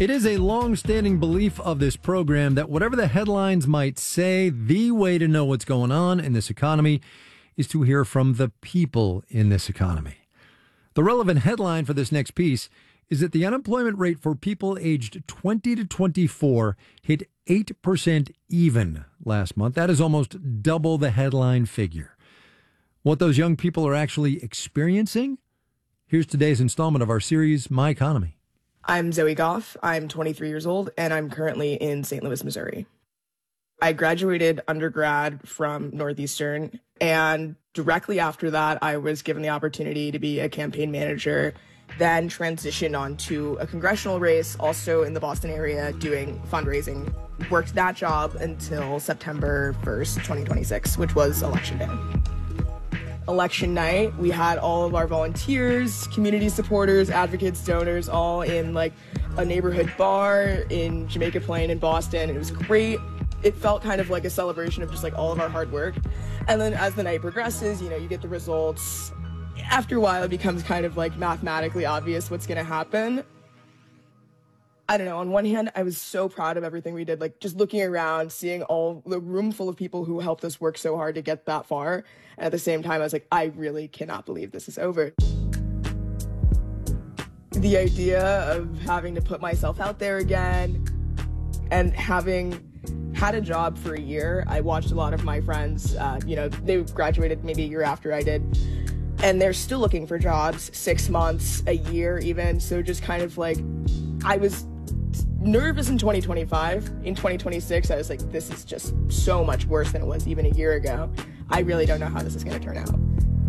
It is a long-standing belief of this program that whatever the headlines might say, the way to know what's going on in this economy is to hear from the people in this economy. The relevant headline for this next piece is that the unemployment rate for people aged 20 to 24 hit 8% even last month. That is almost double the headline figure. What those young people are actually experiencing? Here's today's installment of our series, My Economy. I'm Zoe Goff. I'm 23 years old, and I'm currently in St. Louis, Missouri. I graduated undergrad from Northeastern, and directly after that, I was given the opportunity to be a campaign manager, then transitioned onto a congressional race, also in the Boston area, doing fundraising. Worked that job until September 1st, 2026, which was Election Day. Election night, we had all of our volunteers, community supporters, advocates, donors, all in like a neighborhood bar in Jamaica Plain in Boston. It was great. It felt kind of like a celebration of just like all of our hard work. And then as the night progresses, you get the results. After a while, it becomes kind of like mathematically obvious what's going to happen. I don't know. On one hand, I was so proud of everything we did, like just looking around, seeing all the room full of people who helped us work so hard to get that far. And at the same time, I was like, I really cannot believe this is over. The idea of having to put myself out there again and having had a job for a year, I watched a lot of my friends, they graduated maybe a year after I did. And they're still looking for jobs, 6 months, a year even. So just kind of like, I was nervous in 2025. In 2026, I was like, this is just so much worse than it was even a year ago. I really don't know how this is going to turn out.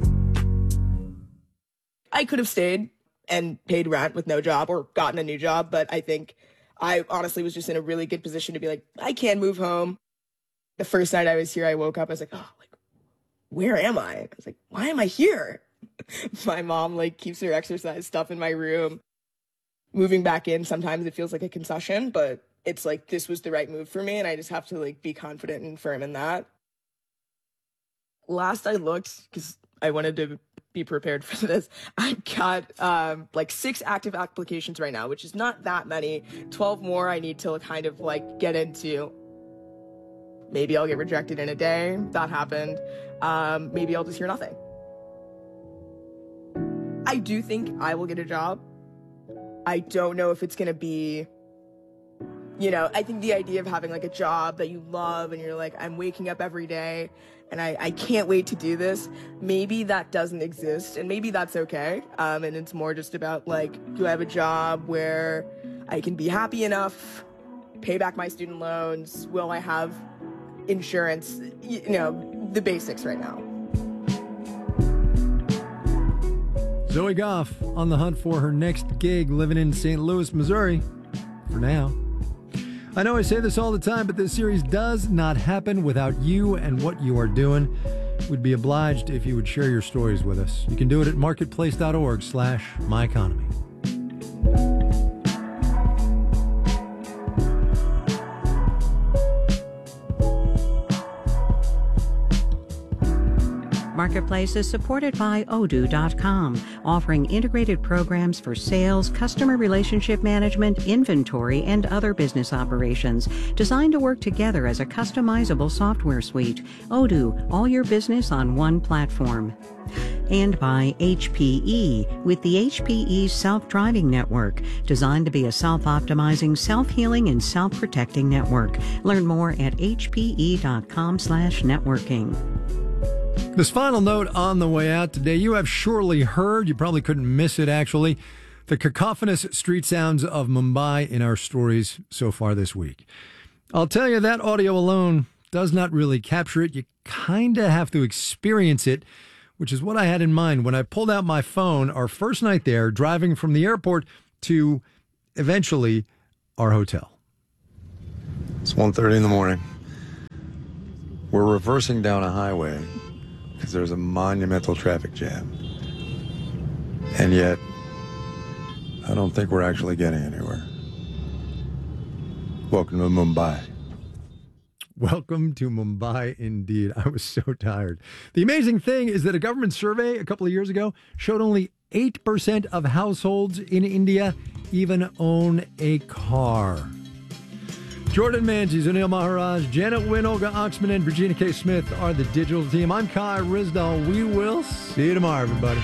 I could have stayed and paid rent with no job or gotten a new job, but I think I honestly was just in a really good position to be like, I can move home. The first night I was here, I woke up, I was like, where am I? I was like, why am I here? My mom keeps her exercise stuff in my room. Moving back in, sometimes it feels like a concession, but it's like, this was the right move for me. And I just have to be confident and firm in that. Last I looked, because I wanted to be prepared for this, I got 6 active applications right now, which is not that many. 12 more I need to kind of get into. Maybe I'll get rejected in a day. That happened. Maybe I'll just hear nothing. I do think I will get a job. I don't know if it's going to be, I think the idea of having a job that you love and you're like, I'm waking up every day and I can't wait to do this. Maybe that doesn't exist and maybe that's okay. And it's more just about do I have a job where I can be happy enough, pay back my student loans? Will I have insurance? The basics right now. Zoe Goff on the hunt for her next gig, living in St. Louis, Missouri, for now. I know I say this all the time, but this series does not happen without you and what you are doing. We'd be obliged if you would share your stories with us. You can do it at marketplace.org/myeconomy. Marketplace is supported by Odoo.com, offering integrated programs for sales, customer relationship management, inventory, and other business operations, designed to work together as a customizable software suite. Odoo, all your business on one platform. And by HPE, with the HPE Self-Driving Network, designed to be a self-optimizing, self-healing, and self-protecting network. Learn more at hpe.com/networking. This final note on the way out today, you have surely heard, you probably couldn't miss it actually, the cacophonous street sounds of Mumbai in our stories so far this week. I'll tell you, that audio alone does not really capture it. You kind of have to experience it, which is what I had in mind when I pulled out my phone our first night there, driving from the airport to eventually our hotel. It's 1:30 in the morning. We're reversing down a highway because there's a monumental traffic jam. And yet, I don't think we're actually getting anywhere. Welcome to Mumbai. Welcome to Mumbai, indeed. I was so tired. The amazing thing is that a government survey a couple of years ago showed only 8% of households in India even own a car. Jordan Manges, Anil Maharaj, Janet Wynn, Olga Oxman, and Virginia K. Smith are the digital team. I'm Kai Rizdal. We will see you tomorrow, everybody.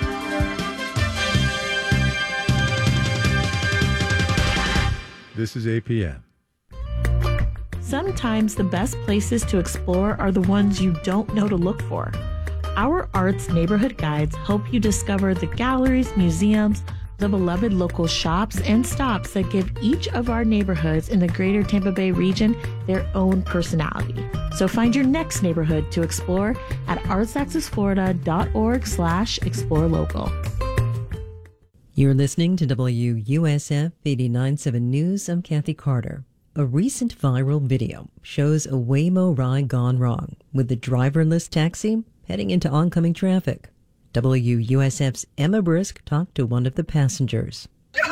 This is APM. Sometimes the best places to explore are the ones you don't know to look for. Our Arts Neighborhood Guides help you discover the galleries, museums, the beloved local shops and stops that give each of our neighborhoods in the greater Tampa Bay region their own personality. So find your next neighborhood to explore at artsaccessflorida.org/explore-local. You're listening to WUSF 89.7 News. I'm Kathy Carter. A recent viral video shows a Waymo ride gone wrong with the driverless taxi heading into oncoming traffic. WUSF's Emma Brisk talked to one of the passengers.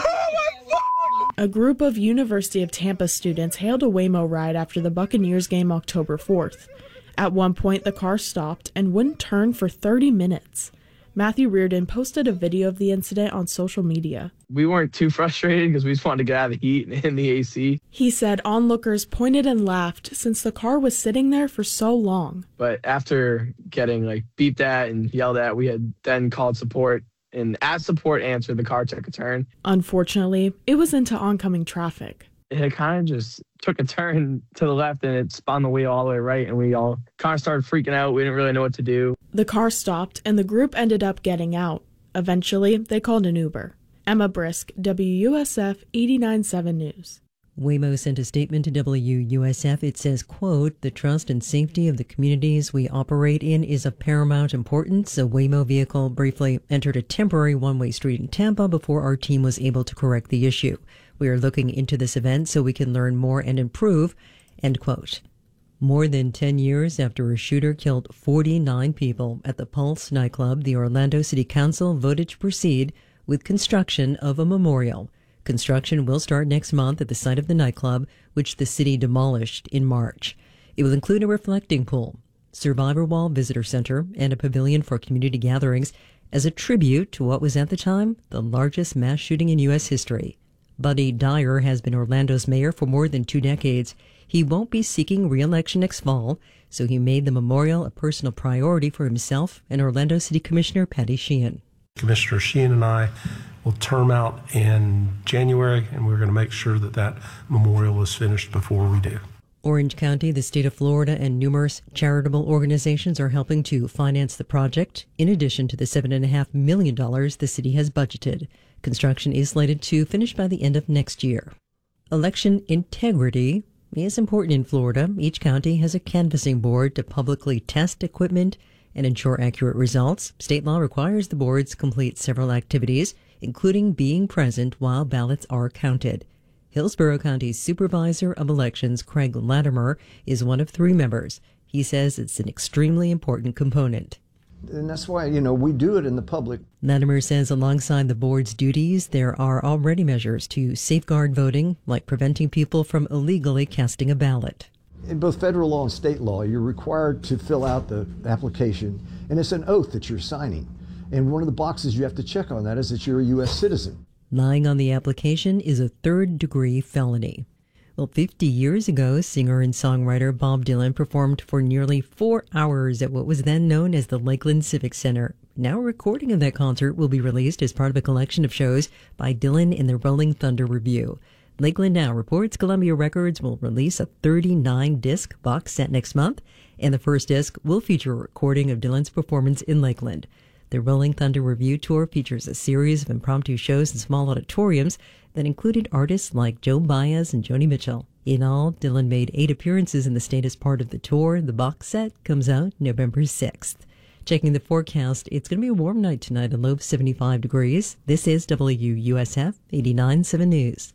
A group of University of Tampa students hailed a Waymo ride after the Buccaneers game October 4th. At one point, the car stopped and wouldn't turn for 30 minutes. Matthew Reardon posted a video of the incident on social media. We weren't too frustrated because we just wanted to get out of the heat and the AC. He said onlookers pointed and laughed since the car was sitting there for so long. But after getting beeped at and yelled at, we had then called support. And as support answered, the car took a turn. Unfortunately, it was into oncoming traffic. It kind of just took a turn to the left and it spun the wheel all the way right. And we all kind of started freaking out. We didn't really know what to do. The car stopped and the group ended up getting out. Eventually, they called an Uber. Emma Brisk, WUSF 89.7 News. Waymo sent a statement to WUSF. It says, quote, "The trust and safety of the communities we operate in is of paramount importance. A Waymo vehicle briefly entered a temporary one-way street in Tampa before our team was able to correct the issue. We are looking into this event so we can learn more and improve," end quote. More than 10 years after a shooter killed 49 people at the Pulse nightclub, the Orlando City Council voted to proceed with construction of a memorial. Construction will start next month at the site of the nightclub, which the city demolished in March. It will include a reflecting pool, survivor wall visitor center, and a pavilion for community gatherings as a tribute to what was at the time the largest mass shooting in U.S. history. Buddy Dyer has been Orlando's mayor for more than 2 decades. He won't be seeking re-election next fall, so he made the memorial a personal priority for himself and Orlando City Commissioner Patty Sheehan. Commissioner Sheehan and I will term out in January, and we're going to make sure that that memorial is finished before we do. Orange County, the state of Florida, and numerous charitable organizations are helping to finance the project, in addition to the $7.5 million the city has budgeted. Construction is slated to finish by the end of next year. Election integrity is important in Florida. Each county has a canvassing board to publicly test equipment and ensure accurate results. State law requires the boards complete several activities, including being present while ballots are counted. Hillsborough County's Supervisor of Elections, Craig Latimer, is one of 3 members. He says it's an extremely important component. And that's why, we do it in the public. Latimer says alongside the board's duties, there are already measures to safeguard voting, like preventing people from illegally casting a ballot. In both federal law and state law, you're required to fill out the application, and it's an oath that you're signing. And one of the boxes you have to check on that is that you're a U.S. citizen. Lying on the application is a 3rd-degree felony. Well, 50 years ago, singer and songwriter Bob Dylan performed for nearly 4 hours at what was then known as the Lakeland Civic Center. Now a recording of that concert will be released as part of a collection of shows by Dylan in the Rolling Thunder Review. Lakeland Now reports Columbia Records will release a 39-disc box set next month, and the first disc will feature a recording of Dylan's performance in Lakeland. The Rolling Thunder Review Tour features a series of impromptu shows in small auditoriums that included artists like Joe Baez and Joni Mitchell. In all, Dylan made 8 appearances in the state as part of the tour. The box set comes out November 6th. Checking the forecast, it's going to be a warm night tonight, a low of 75 degrees. This is WUSF 89.7 News.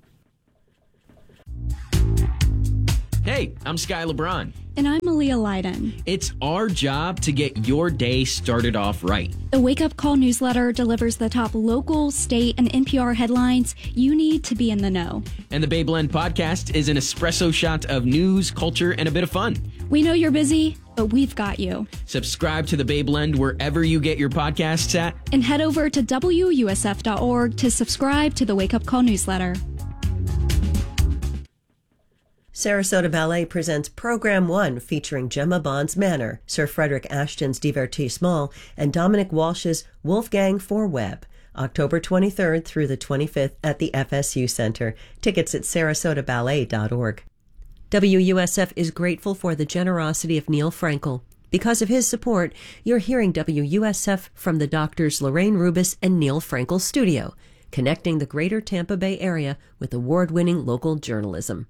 Hey, I'm Sky LeBron. And I'm Malia Leiden. It's our job to get your day started off right. The Wake Up Call newsletter delivers the top local, state, and NPR headlines you need to be in the know. And the Bay Blend podcast is an espresso shot of news, culture, and a bit of fun. We know you're busy. but we've got you. Subscribe to the Bay Blend wherever you get your podcasts at. And head over to WUSF.org to subscribe to the Wake Up Call newsletter. Sarasota Ballet presents Program 1 featuring Gemma Bond's Manor, Sir Frederick Ashton's Divertissement, and Dominic Walsh's Wolfgang for Web. October 23rd through the 25th at the FSU Center. Tickets at sarasotaballet.org. WUSF is grateful for the generosity of Neil Frankel. Because of his support, you're hearing WUSF from the doctors Lorraine Rubis and Neil Frankel Studio, connecting the greater Tampa Bay area with award-winning local journalism.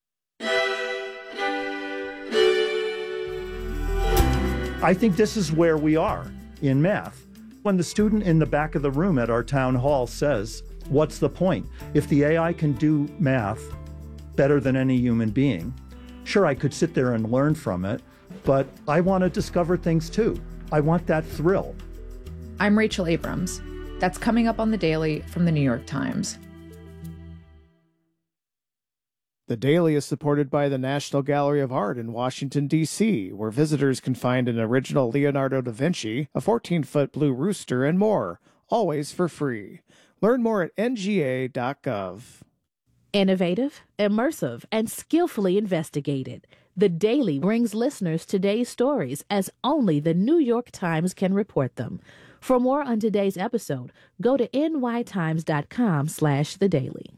I think this is where we are in math. When the student in the back of the room at our town hall says, what's the point? If the AI can do math better than any human being, sure, I could sit there and learn from it, but I want to discover things too. I want that thrill. I'm Rachel Abrams. That's coming up on The Daily from the New York Times. The Daily is supported by the National Gallery of Art in Washington, D.C., where visitors can find an original Leonardo da Vinci, a 14-foot blue rooster, and more, always for free. Learn more at nga.gov. Innovative, immersive, and skillfully investigated. The Daily brings listeners today's stories as only the New York Times can report them. For more on today's episode, go to nytimes.com/thedaily.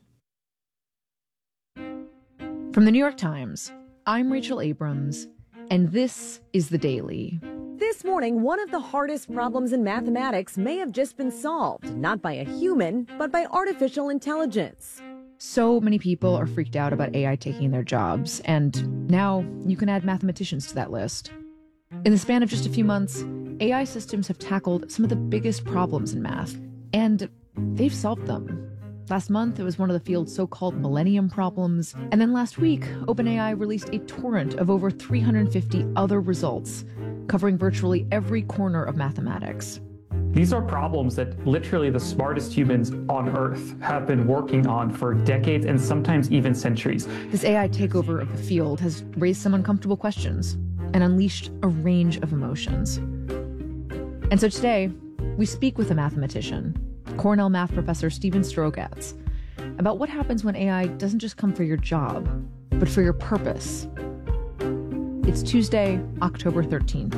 From the New York Times, I'm Rachel Abrams, and this is The Daily. This morning, one of the hardest problems in mathematics may have just been solved, not by a human, but by artificial intelligence. So many people are freaked out about AI taking their jobs, and now you can add mathematicians to that list. In the span of just a few months, AI systems have tackled some of the biggest problems in math, and they've solved them. Last month, it was one of the field's so-called millennium problems. And then last week, OpenAI released a torrent of over 350 other results, covering virtually every corner of mathematics. These are problems that literally the smartest humans on Earth have been working on for decades and sometimes even centuries. This AI takeover of the field has raised some uncomfortable questions and unleashed a range of emotions. And so today, we speak with a mathematician, Cornell math professor Steven Strogatz, about what happens when AI doesn't just come for your job, but for your purpose. It's Tuesday, October 13th.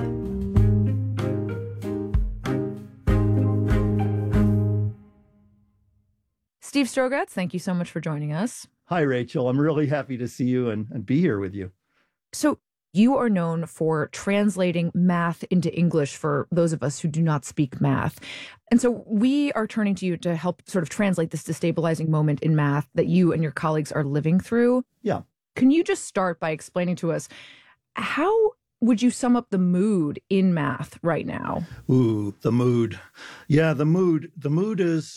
Steve Strogatz, thank you so much for joining us. Hi, Rachel. I'm really happy to see you and be here with you. So you are known for translating math into English for those of us who do not speak math. And so we are turning to you to help sort of translate this destabilizing moment in math that you and your colleagues are living through. Yeah. Can you just start by explaining to us, how would you sum up the mood in math right now? Ooh, the mood. Yeah, the mood. The mood is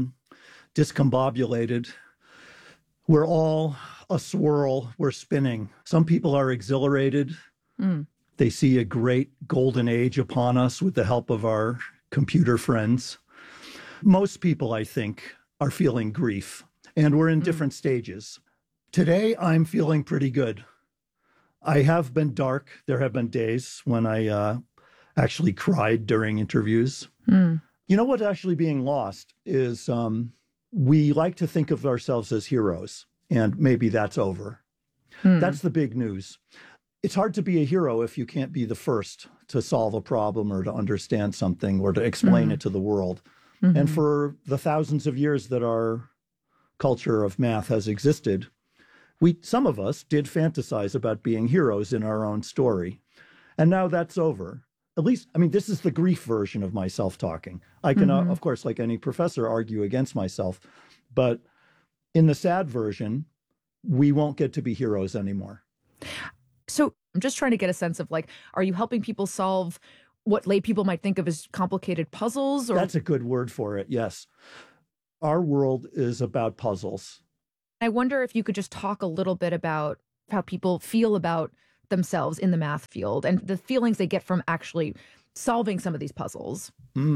discombobulated. We're all a swirl. We're spinning. Some people are exhilarated. They see a great golden age upon us with the help of our computer friends. Most people, I think, are feeling grief, and we're in different stages. Today, I'm feeling pretty good. I have been dark. There have been days when I actually cried during interviews. You know what's actually being lost is we like to think of ourselves as heroes, and maybe that's over. That's the big news. It's hard to be a hero if you can't be the first to solve a problem or to understand something or to explain it to the world. And for the thousands of years that our culture of math has existed, some of us did fantasize about being heroes in our own story. And now that's over. At least, I mean, this is the grief version of myself talking. I can, of course, like any professor, argue against myself. But in the sad version, we won't get to be heroes anymore. So I'm just trying to get a sense of, like, are you helping people solve what lay people might think of as complicated puzzles? Or... That's a good word for it, yes. Our world is about puzzles. I wonder if you could just talk a little bit about how people feel about themselves in the math field and the feelings they get from actually solving some of these puzzles.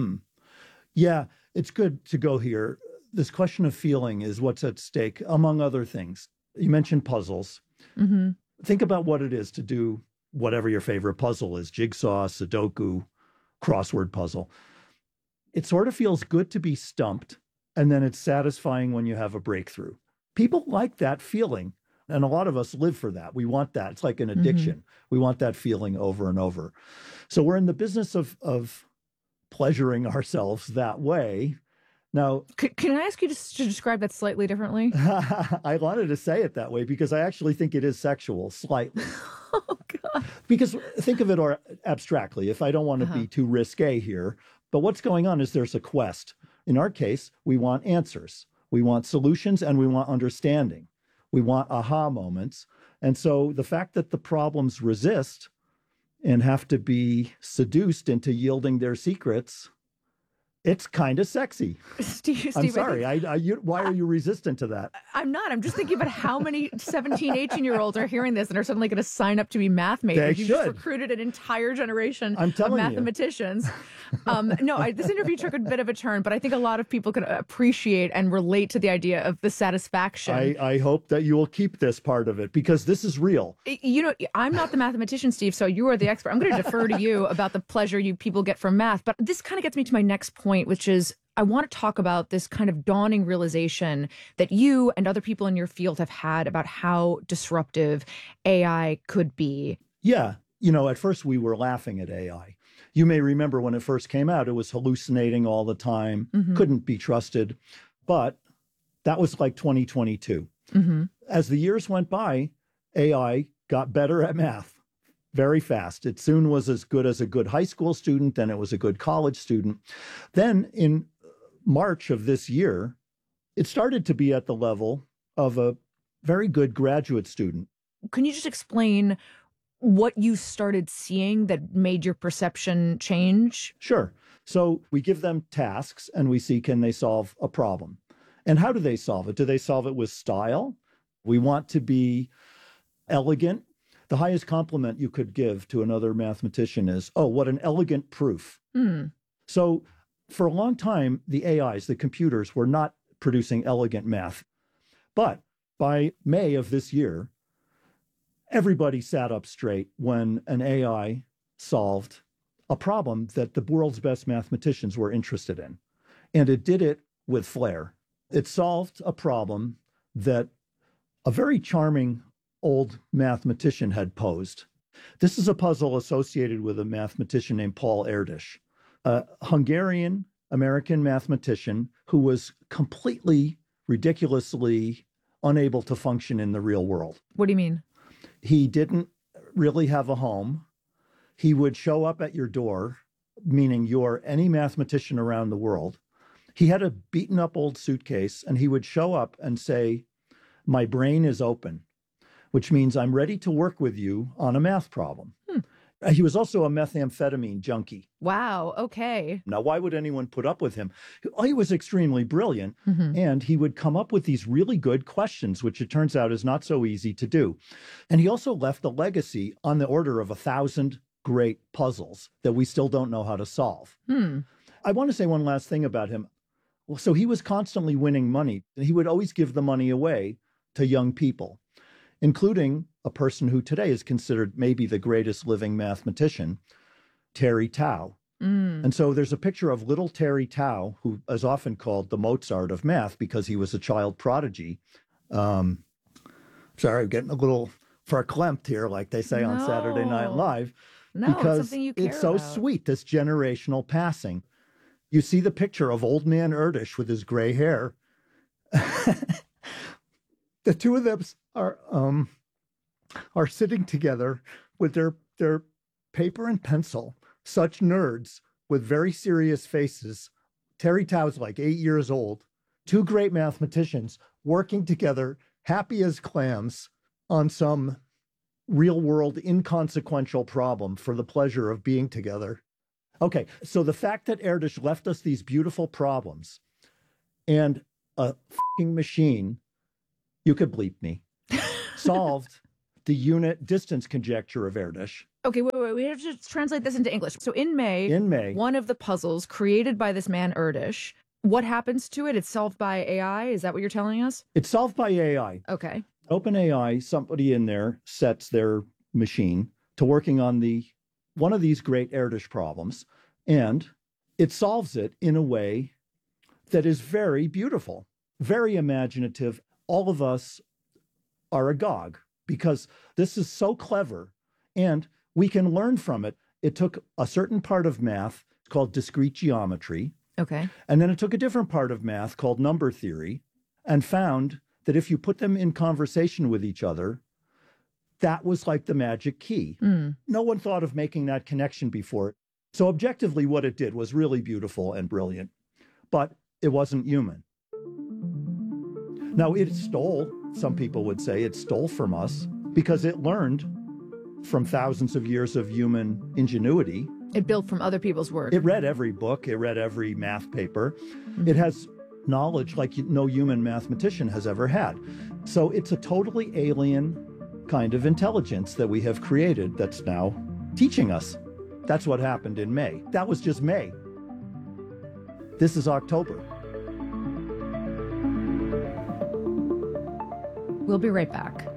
Yeah, it's good to go here. This question of feeling is what's at stake, among other things. You mentioned puzzles. Think about what it is to do whatever your favorite puzzle is, jigsaw, Sudoku, crossword puzzle. It sort of feels good to be stumped, and then it's satisfying when you have a breakthrough. People like that feeling, and a lot of us live for that. We want that. It's like an addiction. We want that feeling over and over. So we're in the business of pleasuring ourselves that way. Now, can I ask you to describe that slightly differently? I wanted to say it that way because I actually think it is sexual, slightly. Oh, God. Because think of it abstractly, if I don't want to be too risque here. But what's going on is there's a quest. In our case, we want answers. We want solutions and we want understanding. We want aha moments. And so the fact that the problems resist and have to be seduced into yielding their secrets, it's kind of sexy. Steve, I'm sorry. Why are you resistant to that? I'm not. I'm just thinking about how many 17, 18-year-olds are hearing this and are suddenly going to sign up to be math majors. You just recruited an entire generation of mathematicians. This interview took a bit of a turn, but I think a lot of people can appreciate and relate to the idea of the satisfaction. I hope that you will keep this part of it because this is real. You know, I'm not the mathematician, Steve, so you are the expert. I'm going to defer to you about the pleasure you people get from math. But this kind of gets me to my next point, which is I want to talk about this kind of dawning realization that you and other people in your field have had about how disruptive AI could be. Yeah. You know, at first we were laughing at AI. You may remember when it first came out, it was hallucinating all the time, couldn't be trusted. But that was like 2022. As the years went by, AI got better at math very fast. It soon was as good as a good high school student, then it was a good college student. Then in March of this year, it started to be at the level of a very good graduate student. Can you just explain what you started seeing that made your perception change? Sure. So we give them tasks and we see, can they solve a problem? And how do they solve it? Do they solve it with style? We want to be elegant. The highest compliment you could give to another mathematician is, oh, what an elegant proof. So for a long time, the AIs, the computers, were not producing elegant math. But by May of this year, everybody sat up straight when an AI solved a problem that the world's best mathematicians were interested in. And it did it with flair. It solved a problem that a very charming old mathematician had posed. This is a puzzle associated with a mathematician named Paul Erdős, a Hungarian-American mathematician who was completely, ridiculously unable to function in the real world. What do you mean? He didn't really have a home. He would show up at your door, meaning you're any mathematician around the world. He had a beaten up old suitcase and he would show up and say, my brain is open, which means I'm ready to work with you on a math problem. He was also a methamphetamine junkie. Wow. Okay. Now, why would anyone put up with him? He was extremely brilliant, and he would come up with these really good questions, which it turns out is not so easy to do. And he also left a legacy on the order of 1,000 great puzzles that we still don't know how to solve. I want to say one last thing about him. Well, so he was constantly winning money, and he would always give the money away to young people, including a person who today is considered maybe the greatest living mathematician, Terry Tao. And so there's a picture of little Terry Tao, who is often called the Mozart of math because he was a child prodigy. Sorry, I'm getting a little verklempt here, like they say on Saturday Night Live. No, because it's something you care it's so about. sweet, this generational passing. You see the picture of old man Erdős with his gray hair. The two of them are sitting together with their paper and pencil, such nerds with very serious faces. Terry Tao's like 8 years old, two great mathematicians working together, happy as clams, on some real world inconsequential problem for the pleasure of being together. Okay, so the fact that Erdős left us these beautiful problems and a fucking machine, you could bleep me, solved the unit distance conjecture of Erdős. Okay, wait. We have to translate this into English. So in May, one of the puzzles created by this man Erdős, what happens to it? It's solved by AI? Is that what you're telling us? It's solved by AI. Okay. OpenAI, somebody in there sets their machine to working on one of these great Erdős problems, and it solves it in a way that is very beautiful, very imaginative. All of us are agog because this is so clever, and we can learn from it. It took a certain part of math called discrete geometry. Okay. And then it took a different part of math called number theory and found that if you put them in conversation with each other, that was like the magic key. No one thought of making that connection before. So objectively, what it did was really beautiful and brilliant, but it wasn't human. Now, it stole, some people would say, it stole from us because it learned from thousands of years of human ingenuity. It built from other people's work. It read every book. It read every math paper. It has knowledge like no human mathematician has ever had. So it's a totally alien kind of intelligence that we have created that's now teaching us. That's what happened in May. That was just May. This is October. We'll be right back.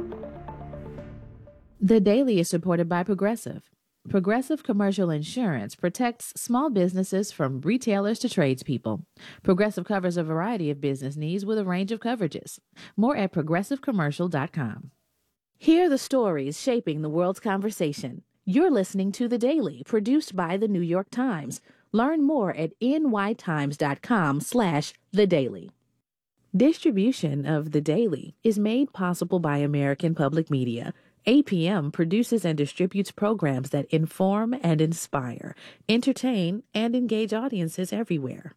The Daily is supported by Progressive. Progressive Commercial Insurance protects small businesses from retailers to tradespeople. Progressive covers a variety of business needs with a range of coverages. More at progressivecommercial.com. Hear the stories shaping the world's conversation. You're listening to The Daily, produced by The New York Times. Learn more at nytimes.com/thedaily. Distribution of The Daily is made possible by American Public Media. APM produces and distributes programs that inform and inspire, entertain, and engage audiences everywhere.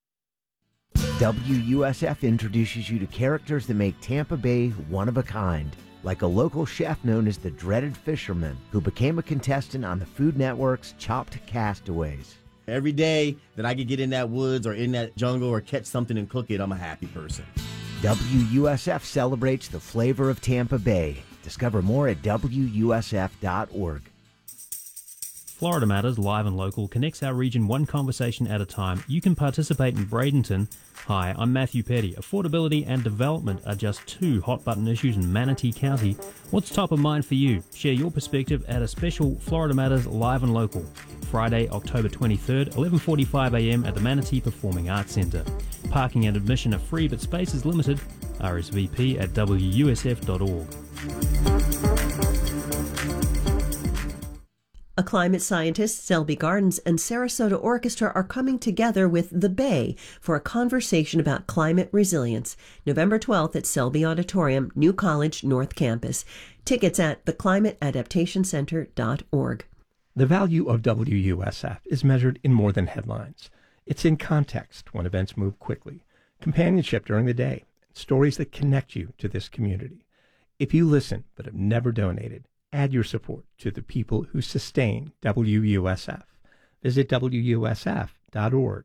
WUSF introduces you to characters that make Tampa Bay one of a kind, like a local chef known as the Dreaded Fisherman, who became a contestant on the Food Network's Chopped Castaways. Every day that I could get in that woods or in that jungle or catch something and cook it, I'm a happy person. WUSF celebrates the flavor of Tampa Bay. Discover more at WUSF.org. Florida Matters Live and Local connects our region one conversation at a time. You can participate in Bradenton. Hi, I'm Matthew Petty. Affordability and development are just two hot-button issues in Manatee County. What's top of mind for you? Share your perspective at a special Florida Matters Live and Local. Friday, October 23rd, 11:45 a.m. at the Manatee Performing Arts Centre. Parking and admission are free, but space is limited. RSVP at WUSF.org. A climate scientist, Selby Gardens, and Sarasota Orchestra are coming together with The Bay for a conversation about climate resilience. November 12th at Selby Auditorium, New College, North Campus. Tickets at theclimateadaptationcenter.org. The value of WUSF is measured in more than headlines. It's in context when events move quickly, companionship during the day, and stories that connect you to this community. If you listen but have never donated, add your support to the people who sustain WUSF. Visit WUSF.org.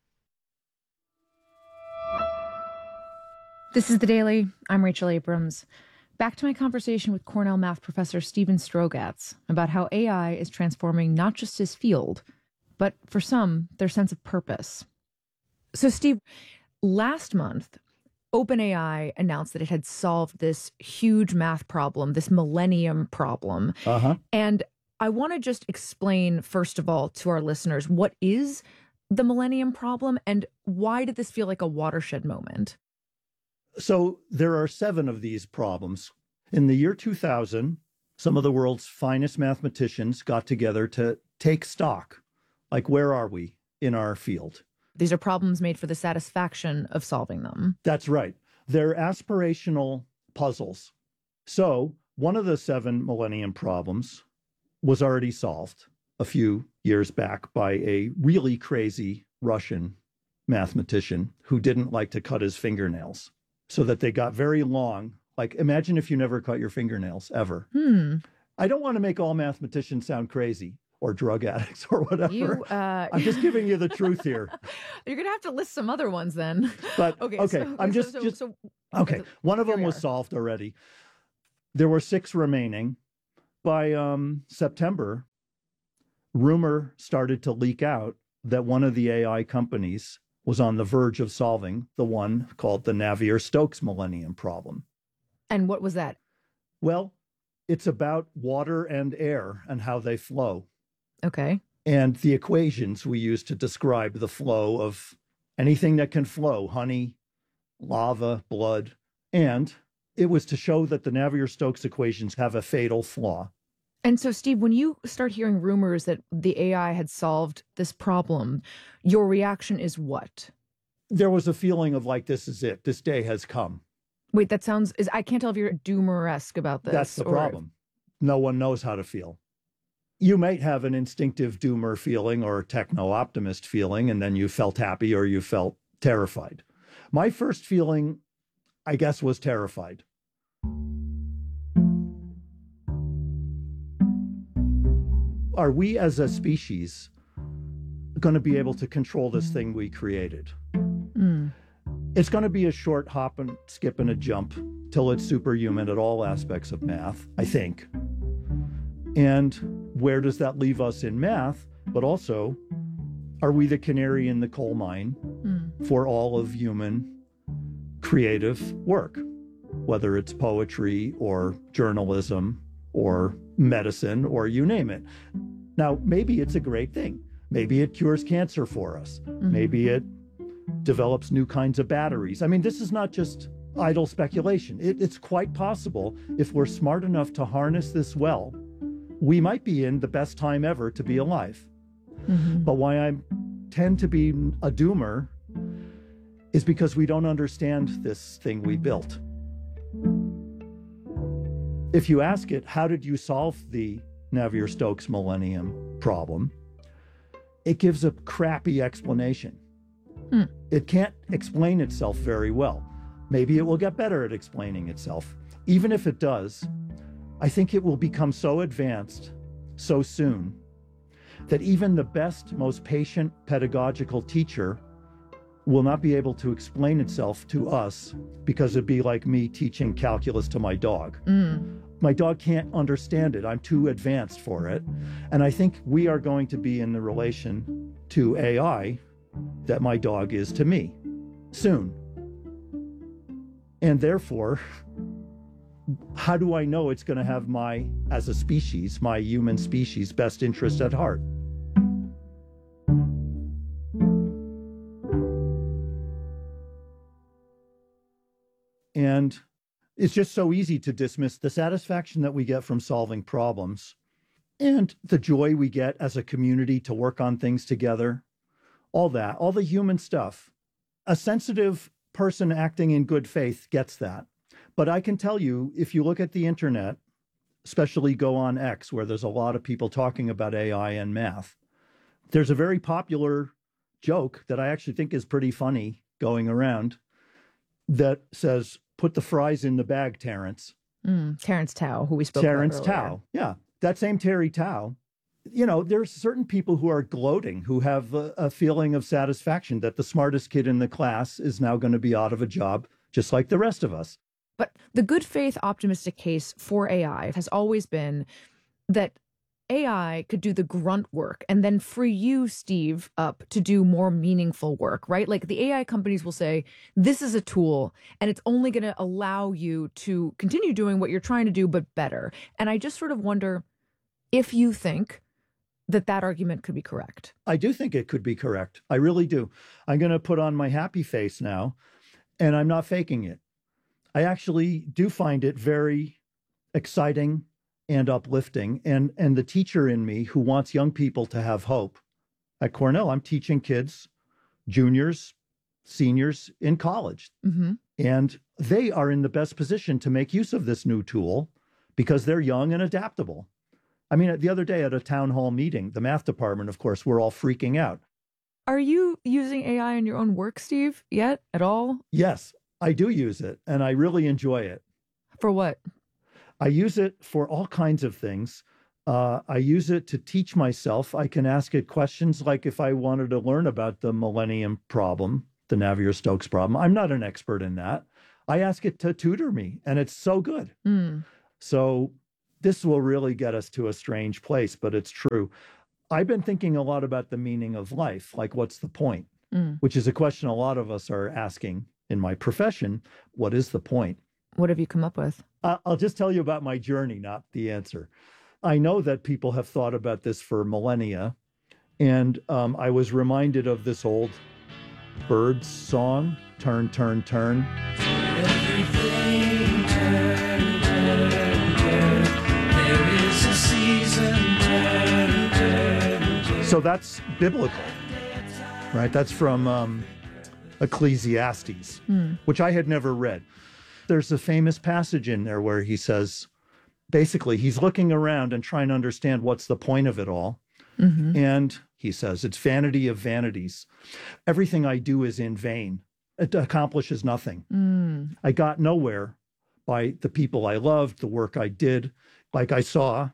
This is The Daily. I'm Rachel Abrams. Back to my conversation with Cornell math professor Steven Strogatz about how AI is transforming not just his field, but for some, their sense of purpose. So, Steve, last month, OpenAI announced that it had solved this huge math problem, this millennium problem. And I want to just explain, first of all, to our listeners, what is the millennium problem and why did this feel like a watershed moment? So there are 7 of these problems. In the year 2000, some of the world's finest mathematicians got together to take stock. Like, where are we in our field? These are problems made for the satisfaction of solving them. That's right. They're aspirational puzzles. So one of the 7 millennium problems was already solved a few years back by a really crazy Russian mathematician who didn't like to cut his fingernails so that they got very long. Like, imagine if you never cut your fingernails ever. I don't want to make all mathematicians sound crazy or drug addicts or whatever. I'm just giving you the truth here. You're going to have to list some other ones then. But okay. One of them was solved already. There were 6 remaining. By September, rumor started to leak out that one of the AI companies was on the verge of solving the one called the Navier-Stokes millennium problem. And what was that? Well, It's about water and air and how they flow. Okay. And the equations we use to describe the flow of anything that can flow, honey, lava, blood. And it was to show that the Navier-Stokes equations have a fatal flaw. And so, Steve, when you start hearing rumors that the AI had solved this problem, your reaction is what? There was a feeling of like, this is it. This day has come. Wait, that sounds, I can't tell if you're doomer-esque about this. That's the problem. No one knows how to feel. You might have an instinctive doomer feeling or a techno-optimist feeling, and then you felt happy or you felt terrified. My first feeling, I guess, was terrified. Are we as a species going to be able to control this thing we created? It's going to be a short hop and skip and a jump till it's superhuman at all aspects of math, I think. And where does that leave us in math? But also, are we the canary in the coal mine for all of human creative work, whether it's poetry or journalism or medicine or you name it? Now, maybe it's a great thing. Maybe it cures cancer for us. Maybe it develops new kinds of batteries. I mean, this is not just idle speculation. It's quite possible, if we're smart enough to harness this well, we might be in the best time ever to be alive. But why I tend to be a doomer is because we don't understand this thing we built. If you ask it, how did you solve the Navier-Stokes millennium problem? It gives a crappy explanation. It can't explain itself very well. Maybe it will get better at explaining itself. Even if it does, I think it will become so advanced so soon that even the best, most patient pedagogical teacher will not be able to explain itself to us, because it'd be like me teaching calculus to my dog. My dog can't understand it. I'm too advanced for it. And I think we are going to be in the relation to AI that my dog is to me soon. And therefore, how do I know it's going to have my, as a species, my human species' best interest at heart? And it's just so easy to dismiss the satisfaction that we get from solving problems and the joy we get as a community to work on things together. All that, all the human stuff. A sensitive person acting in good faith gets that. But I can tell you, if you look at the internet, especially go on X, where there's a lot of people talking about AI and math, there's a very popular joke that I actually think is pretty funny going around that says, put the fries in the bag, Terrence. Terrence Tao, who we spoke Terrence about earlier. Tao, yeah. That same Terry Tao. You know, there's certain people who are gloating, who have a feeling of satisfaction that the smartest kid in the class is now going to be out of a job, just like the rest of us. But the good faith optimistic case for AI has always been that AI could do the grunt work and then free you, Steve, up to do more meaningful work, right? Like the AI companies will say, this is a tool and it's only going to allow you to continue doing what you're trying to do, but better. And I just sort of wonder if you think that argument could be correct. I do think it could be correct. I really do. I'm going to put on my happy face now, and I'm not faking it. I actually do find it very exciting and uplifting. And the teacher in me who wants young people to have hope. At Cornell, I'm teaching kids, juniors, seniors in college. And they are in the best position to make use of this new tool because they're young and adaptable. I mean, the other day at a town hall meeting, the math department, of course, we're all freaking out. Are you using AI in your own work, Steve, yet at all? Yes, I do use it, and I really enjoy it. For what? I use it for all kinds of things. I use it to teach myself. I can ask it questions like if I wanted to learn about the millennium problem, the Navier-Stokes problem. I'm not an expert in that. I ask it to tutor me, and it's so good. So this will really get us to a strange place, but it's true. I've been thinking a lot about the meaning of life, like what's the point? Which is a question a lot of us are asking in my profession. What is the point? What have you come up with? I'll just tell you about my journey, not the answer. I know that people have thought about this for millennia, and I was reminded of this old Birds song, Turn, Turn, Turn. Everything turn, turn, turn. There is a season, turn, turn, turn. So that's biblical, right? That's from Ecclesiastes, which I had never read. There's a famous passage in there where he says, basically, he's looking around and trying to understand what's the point of it all. Mm-hmm. And he says, it's vanity of vanities. Everything I do is in vain. It accomplishes nothing. I got nowhere by the people I loved, the work I did. Like I saw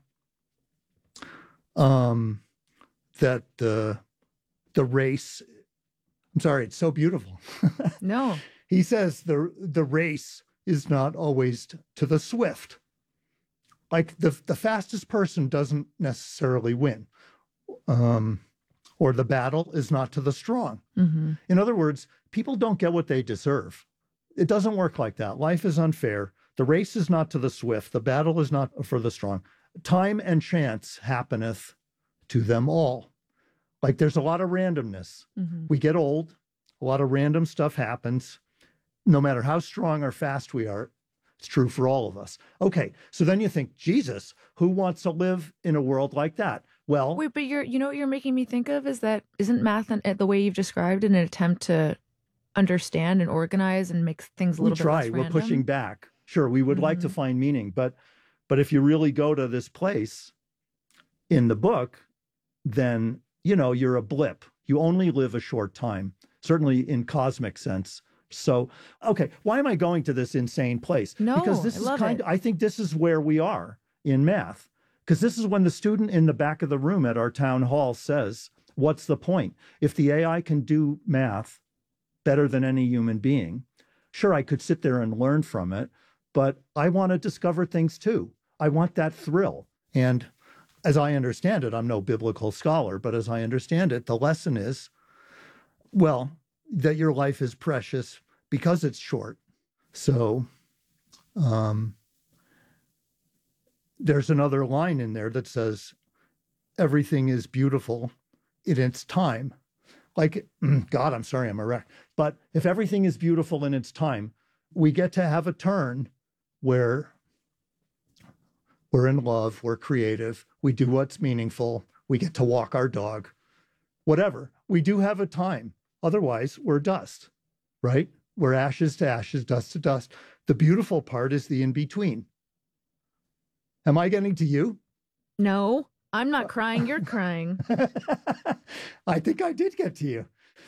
that the race, I'm sorry, it's so beautiful. No. He says the race is not always to the swift. Like the fastest person doesn't necessarily win. Or the battle is not to the strong. Mm-hmm. In other words, people don't get what they deserve. It doesn't work like that. Life is unfair. The race is not to the swift. The battle is not for the strong. Time and chance happeneth to them all. Like there's a lot of randomness. Mm-hmm. We get old. A lot of random stuff happens. No matter how strong or fast we are, it's true for all of us. Okay, so then you think, Jesus, who wants to live in a world like that? Well, wait, but you know what you're making me think of is that isn't math the way you've described an attempt to understand and organize and make things a little bit less random? We're pushing back. Sure, we would like to find meaning, but if you really go to this place in the book, then you're a blip. You only live a short time, certainly in cosmic sense. So, okay, why am I going to this insane place? No, because this I think this is where we are in math. Because this is when the student in the back of the room at our town hall says, what's the point? If the AI can do math better than any human being, sure, I could sit there and learn from it, but I want to discover things too. I want that thrill. And as I understand it, I'm no biblical scholar, but as I understand it, the lesson is, well, that your life is precious because it's short. So, there's another line in there that says, everything is beautiful in its time. Like, God, I'm sorry, I'm a wreck. But if everything is beautiful in its time, we get to have a turn where we're in love, we're creative, we do what's meaningful, we get to walk our dog, whatever. We do have a time. Otherwise, we're dust, right? We're ashes to ashes, dust to dust. The beautiful part is the in-between. Am I getting to you? No, I'm not crying. You're crying. I think I did get to you.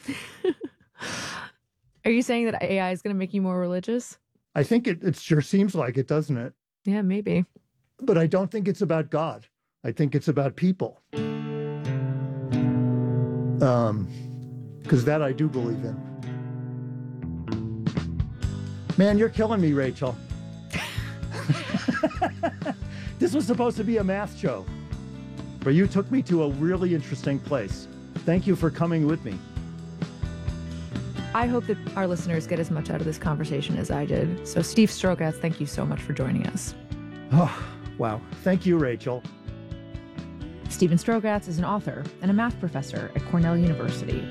Are you saying that AI is going to make you more religious? I think it sure seems like it, doesn't it? Yeah, maybe. But I don't think it's about God. I think it's about people. Because that I do believe in. Man, you're killing me, Rachel. This was supposed to be a math show, but you took me to a really interesting place. Thank you for coming with me. I hope that our listeners get as much out of this conversation as I did. So Steve Strogatz, thank you so much for joining us. Oh, wow. Thank you, Rachel. Steven Strogatz is an author and a math professor at Cornell University.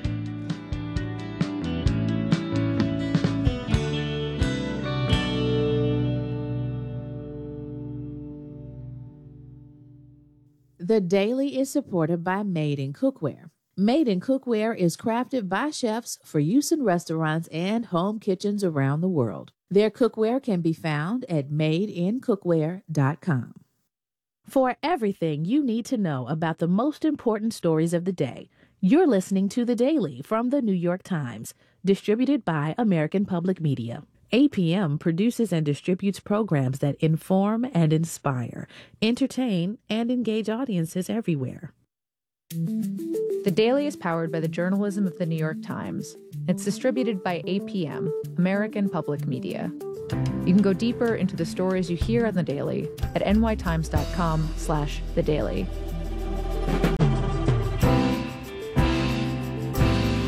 The Daily is supported by Made in Cookware. Made in Cookware is crafted by chefs for use in restaurants and home kitchens around the world. Their cookware can be found at madeincookware.com. For everything you need to know about the most important stories of the day, you're listening to The Daily from The New York Times, distributed by American Public Media. APM produces and distributes programs that inform and inspire, entertain, and engage audiences everywhere. The Daily is powered by the journalism of The New York Times. It's distributed by APM, American Public Media. You can go deeper into the stories you hear on The Daily at nytimes.com/thedaily.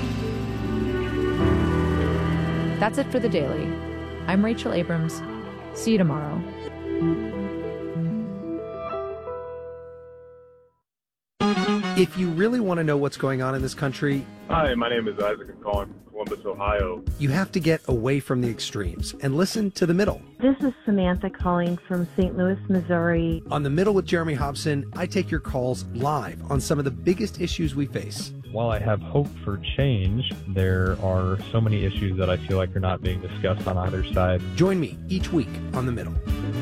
That's it for The Daily. I'm Rachel Abrams. See you tomorrow. If you really want to know what's going on in this country, hi, my name is Isaac. I'm calling from Columbus, Ohio. you have to get away from the extremes and listen to The Middle. This is Samantha calling from St. Louis, Missouri. On The Middle with Jeremy Hobson, I take your calls live on some of the biggest issues we face. While I have hope for change, there are so many issues that I feel like are not being discussed on either side. Join me each week on The Middle.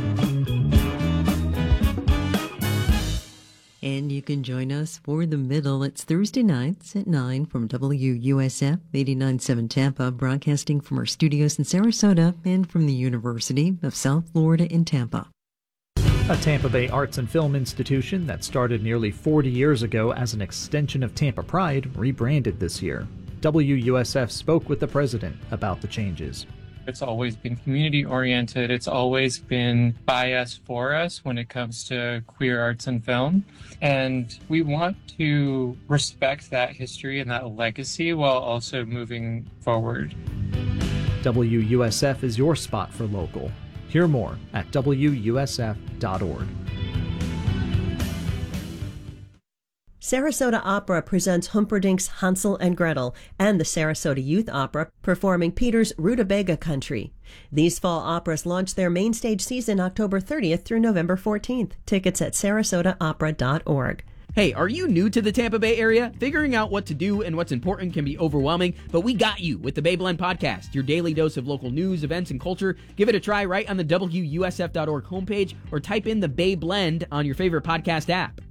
And you can join us for The Middle. It's Thursday nights at 9 from WUSF 89.7 Tampa, broadcasting from our studios in Sarasota and from the University of South Florida in Tampa. A Tampa Bay arts and film institution that started nearly 40 years ago as an extension of Tampa Pride rebranded this year. WUSF spoke with the president about the changes. It's always been community-oriented. It's always been by us, for us when it comes to queer arts and film. And we want to respect that history and that legacy while also moving forward. WUSF is your spot for local. Hear more at WUSF.org. Sarasota Opera presents Humperdinck's Hansel and Gretel and the Sarasota Youth Opera performing Peter's Rutabaga Country. These fall operas launch their main stage season October 30th through November 14th. Tickets at sarasotaopera.org. Hey, are you new to the Tampa Bay area? Figuring out what to do and what's important can be overwhelming, but we got you with the Bay Blend Podcast, your daily dose of local news, events, and culture. Give it a try right on the WUSF.org homepage or type in the Bay Blend on your favorite podcast app.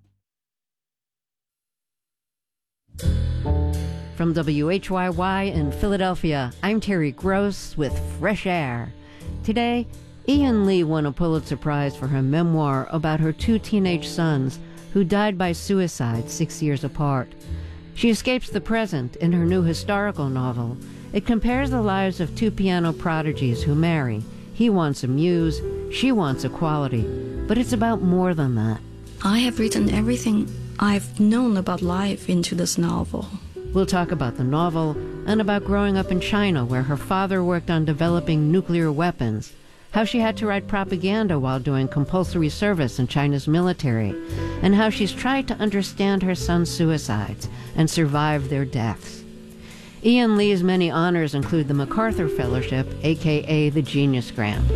From WHYY in Philadelphia, I'm Terry Gross with Fresh Air. Today, Ian Lee won a Pulitzer Prize for her memoir about her two teenage sons who died by suicide 6 years apart. She escapes the present in her new historical novel. It compares the lives of two piano prodigies who marry. He wants a muse, she wants equality, but it's about more than that. I have written everything I've known about life into this novel. We'll talk about the novel and about growing up in China, where her father worked on developing nuclear weapons, how she had to write propaganda while doing compulsory service in China's military, and how she's tried to understand her son's suicides and survive their deaths. Ian Lee's many honors include the MacArthur Fellowship, a.k.a. the Genius Grant.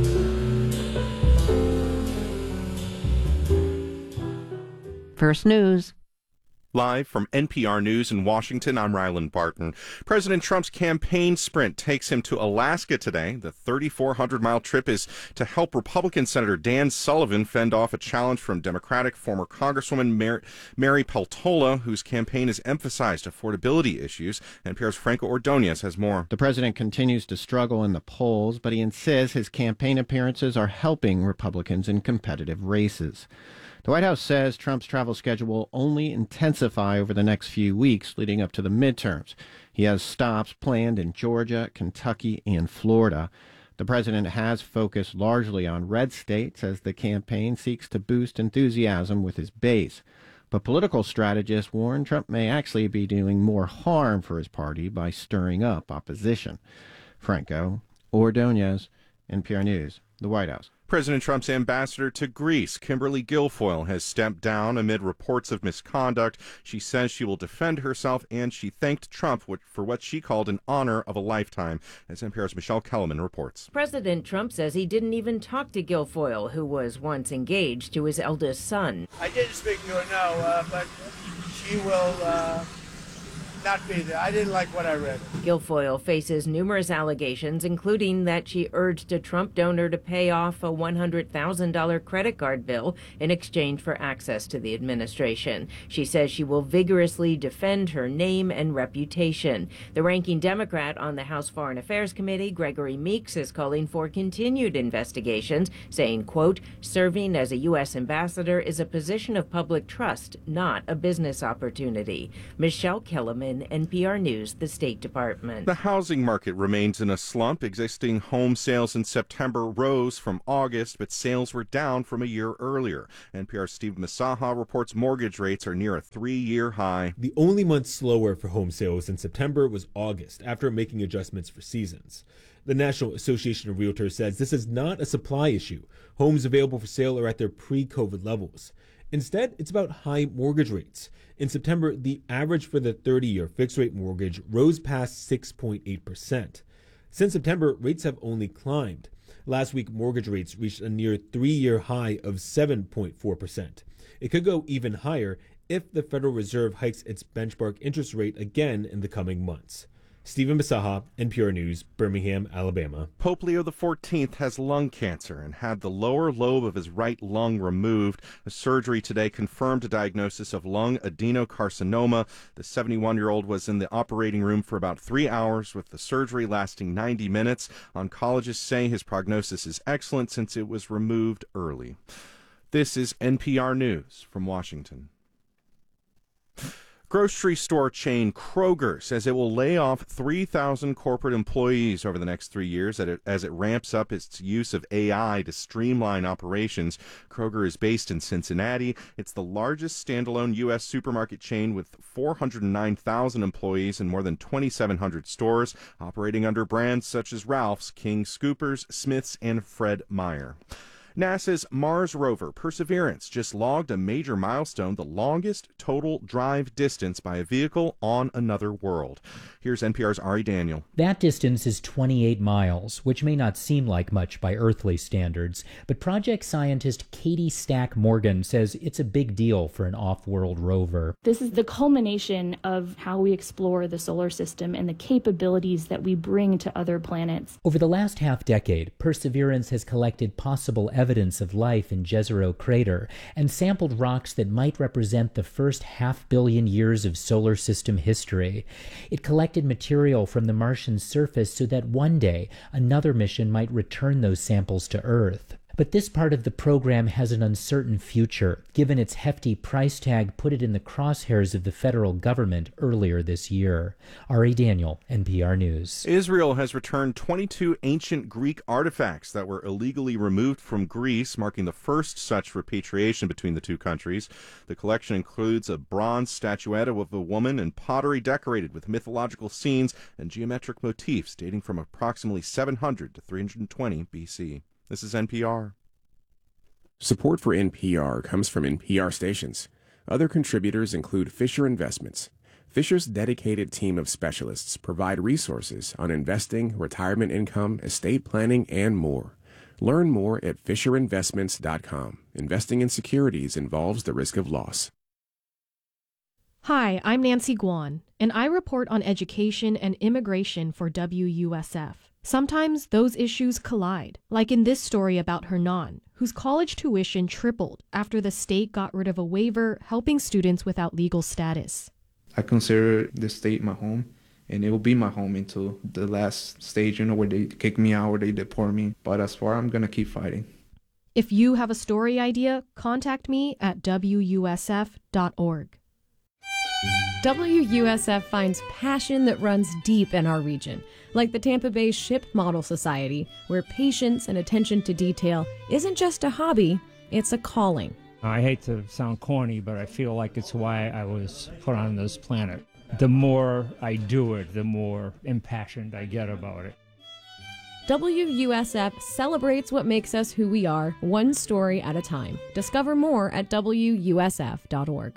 First News. Live from NPR News in Washington, I'm Ryland Barton. President Trump's campaign sprint takes him to Alaska today. The 3,400-mile trip is to help Republican Senator Dan Sullivan fend off a challenge from Democratic former Congresswoman Mary Peltola, whose campaign has emphasized affordability issues. NPR's Franco Ordonez has more. The president continues to struggle in the polls, but he insists his campaign appearances are helping Republicans in competitive races. The White House says Trump's travel schedule will only intensify over the next few weeks leading up to the midterms. He has stops planned in Georgia, Kentucky, and Florida. The president has focused largely on red states as the campaign seeks to boost enthusiasm with his base. But political strategists warn Trump may actually be doing more harm for his party by stirring up opposition. Franco Ordonez, NPR News, the White House. President Trump's ambassador to Greece, Kimberly Guilfoyle, has stepped down amid reports of misconduct. She says she will defend herself, and she thanked Trump for what she called an honor of a lifetime, as NPR's Michelle Kellerman reports. President Trump says he didn't even talk to Guilfoyle, who was once engaged to his eldest son. I didn't speak to her, no, but she will not be there. I didn't like what I read. Guilfoyle faces numerous allegations, including that she urged a Trump donor to pay off a $100,000 credit card bill in exchange for access to the administration. She says she will vigorously defend her name and reputation. The ranking Democrat on the House Foreign Affairs Committee, Gregory Meeks, is calling for continued investigations, saying, quote, serving as a U.S. ambassador is a position of public trust, not a business opportunity. Michelle Kellerman, NPR News, the State Department. The housing market remains in a slump. Existing home sales in September rose from August, but sales were down from a year earlier. NPR's Steve Masaha reports mortgage rates are near a 3-year high. The only month slower for home sales in September was August, after making adjustments for seasons. The National Association of Realtors says this is not a supply issue. Homes available for sale are at their pre-COVID levels. Instead, it's about high mortgage rates. In September, the average for the 30-year fixed-rate mortgage rose past 6.8%. Since September, rates have only climbed. Last week, mortgage rates reached a near 3-year high of 7.4%. It could go even higher if the Federal Reserve hikes its benchmark interest rate again in the coming months. Stephen Bisaha, NPR News, Birmingham, Alabama. Pope Leo XIV has lung cancer and had the lower lobe of his right lung removed. The surgery today confirmed a diagnosis of lung adenocarcinoma. The 71-year-old was in the operating room for about 3 hours, with the surgery lasting 90 minutes. Oncologists say his prognosis is excellent since it was removed early. This is NPR News from Washington. Grocery store chain Kroger says it will lay off 3,000 corporate employees over the next 3 years as it ramps up its use of AI to streamline operations. Kroger is based in Cincinnati. It's the largest standalone U.S. supermarket chain with 409,000 employees and more than 2,700 stores, operating under brands such as Ralph's, King Scoopers, Smith's, and Fred Meyer. NASA's Mars rover Perseverance just logged a major milestone, the longest total drive distance by a vehicle on another world. Here's NPR's Ari Daniel. That distance is 28 miles, which may not seem like much by earthly standards, but project scientist Katie Stack Morgan says it's a big deal for an off-world rover. This is the culmination of how we explore the solar system and the capabilities that we bring to other planets. Over the last half-decade, Perseverance has collected possible evidence of life in Jezero Crater and sampled rocks that might represent the first 500 million years of solar system history. It collected material from the Martian surface so that one day another mission might return those samples to Earth. But this part of the program has an uncertain future. Given its hefty price tag, put it in the crosshairs of the federal government earlier this year. Ari Daniel, NPR News. Israel has returned 22 ancient Greek artifacts that were illegally removed from Greece, marking the first such repatriation between the two countries. The collection includes a bronze statuette of a woman and pottery decorated with mythological scenes and geometric motifs dating from approximately 700 to 320 BC. This is NPR. Support for NPR comes from NPR stations. Other contributors include Fisher Investments. Fisher's dedicated team of specialists provide resources on investing, retirement income, estate planning, and more. Learn more at FisherInvestments.com. Investing in securities involves the risk of loss. Hi, I'm Nancy Guan, and I report on education and immigration for WUSF. Sometimes those issues collide, like in this story about Hernan, whose college tuition tripled after the state got rid of a waiver helping students without legal status. I consider the state my home, and it will be my home until the last stage, where they kick me out or they deport me. But as far, I'm going to keep fighting. If you have a story idea, contact me at WUSF.org. WUSF finds passion that runs deep in our region, like the Tampa Bay Ship Model Society, where patience and attention to detail isn't just a hobby, it's a calling. I hate to sound corny, but I feel like it's why I was put on this planet. The more I do it, the more impassioned I get about it. WUSF celebrates what makes us who we are, one story at a time. Discover more at WUSF.org.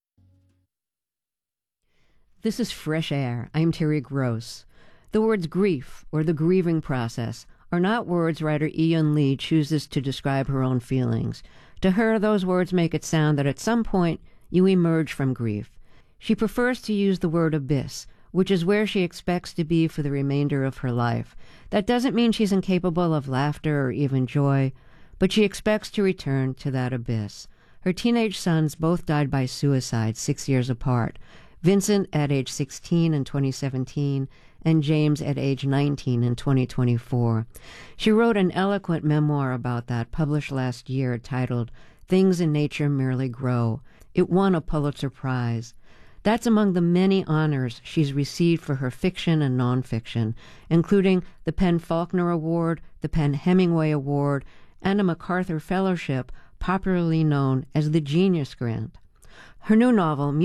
This is Fresh Air. I'm Terry Gross. The words grief or the grieving process are not words writer Ian Lee chooses to describe her own feelings. To her, those words make it sound that at some point you emerge from grief. She prefers to use the word abyss, which is where she expects to be for the remainder of her life. That doesn't mean she's incapable of laughter or even joy, but she expects to return to that abyss. Her teenage sons both died by suicide 6 years apart. Vincent at age 16 in 2017, and James at age 19 in 2024. She wrote an eloquent memoir about that, published last year, titled Things in Nature Merely Grow. It won a Pulitzer Prize. That's among the many honors she's received for her fiction and nonfiction, including the PEN/Faulkner Award, the PEN/Hemingway Award, and a MacArthur Fellowship, popularly known as the Genius Grant. Her new novel,